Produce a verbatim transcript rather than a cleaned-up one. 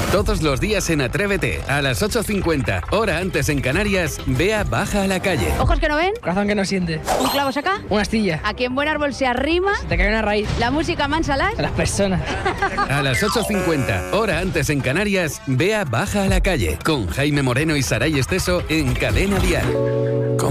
Todos los días en Atrévete, a las ocho cincuenta, hora antes en Canarias, Bea baja a la calle. ¿Ojos que no ven? Corazón que no siente. ¿Un clavo saca? Una astilla. Aquí en Buen Árbol se arrima. Se te cae una raíz. ¿La música mansa las? A las personas. A las ocho cincuenta, hora antes en Canarias, Bea baja a la calle, con Jaime Moreno y Saray Esteso en Cadena Dial.